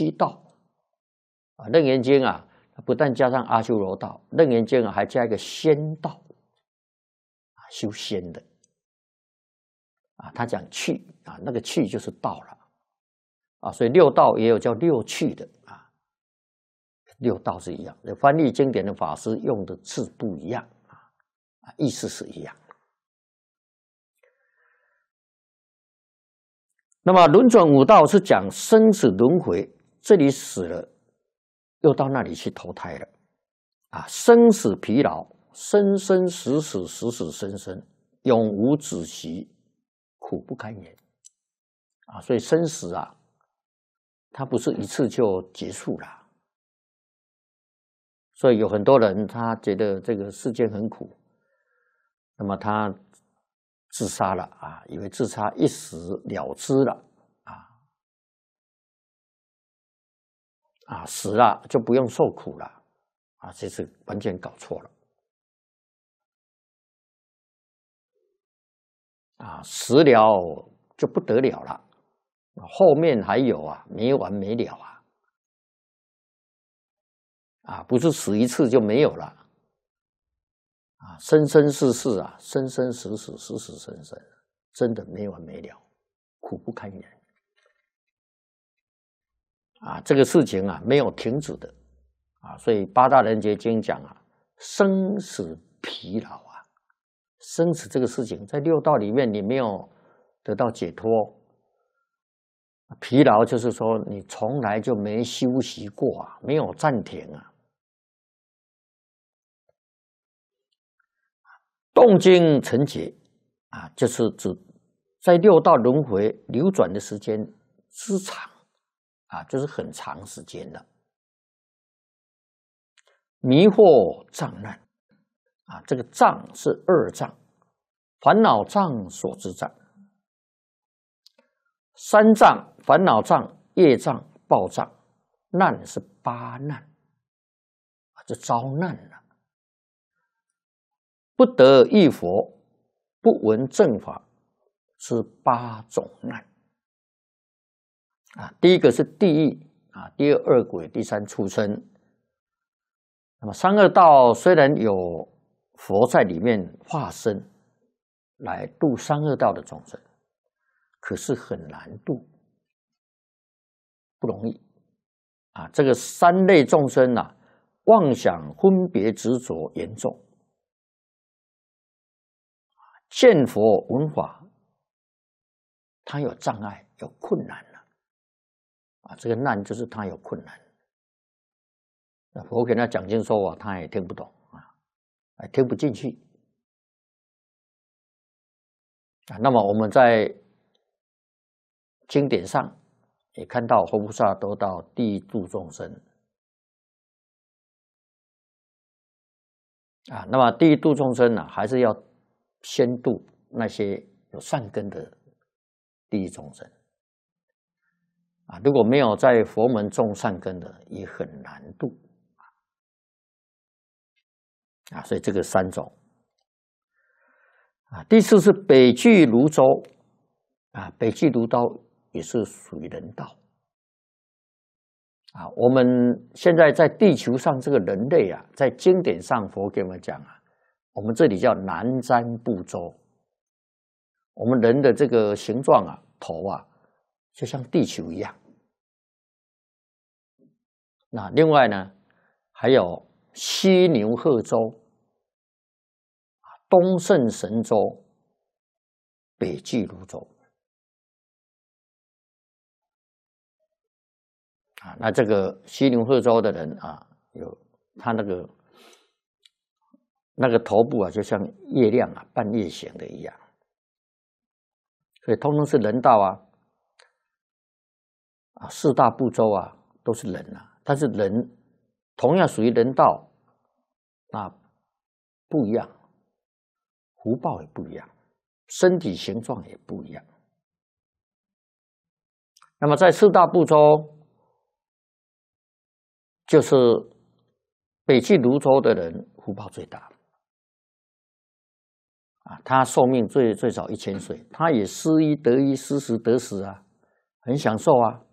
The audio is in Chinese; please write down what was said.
7道啊，《楞严经》啊，不但加上阿修罗道，《楞严经》啊还加一个仙道啊，修仙的啊，他讲趣啊，那个趣就是道了啊，所以6道也有叫6趣的啊，6道是一样的，翻译经典的法师用的字不一样啊，意思是一样。那么轮转5道是讲生死轮回，这里死了，又到那里去投胎了啊！生死疲劳，生生死死，死死生生，永无止息，苦不堪言啊！所以生死啊，它不是一次就结束了。所以有很多人他觉得这个世间很苦，那么他自杀了啊，以为自杀一死了之了啊，死了就不用受苦了啊，这是完全搞错了啊，死了就不得了了，后面还有啊，没完没了啊，不是死一次就没有了啊，生生世世啊，生生死死，死死生生，真的没完没了，苦不堪言啊！这个事情啊，没有停止的啊，所以八大人觉经讲啊，生死疲劳啊，生死这个事情，在6道里面你没有得到解脱，疲劳就是说你从来就没休息过啊，没有暂停啊。动经成劫啊，就是指在6道轮回流转的时间之长啊，就是很长时间了。迷惑障难啊，这个障是2障，烦恼障、所知障。3障，烦恼障、业障、报障，难是8难啊，就遭难了。不得遇佛，不闻正法，是8种难啊。第一个是地狱啊，第二恶鬼，第3畜生。那么3恶道虽然有佛在里面化身来度3恶道的众生，可是很难度，不容易啊。这个3类众生啊，妄想分别执着严重。见佛闻法，他有障碍，有困难了啊！这个难就是他有困难。那佛给他讲经说法，他也听不懂啊，听不进去啊。那么我们在经典上也看到，佛菩萨都到地狱度众生啊。那么地狱度众生呢，还是要先度那些有善根的地狱众生啊，如果没有在佛门种善根的，也很难度啊。所以这个3种啊。第4是北俱泸州啊，北俱泸州也是属于人道啊。我们现在在地球上这个人类啊，在经典上佛给我们讲啊，我们这里叫南瞻部洲。我们人的这个形状啊，头啊，就像地球一样。那另外呢，还有西牛贺州、东胜神州、北俱泸州啊。那这个西牛贺州的人啊，有他那个头部啊，就像月亮啊，半月形的一样。所以通通是人道啊，4大部洲啊都是人啊，但是人同样属于人道，那不一样，福报也不一样，身体形状也不一样。那么在4大部洲，就是北俱泸州的人福报最大。啊，他寿命最少1000岁，他也失一得一，失时得时啊，很享受啊。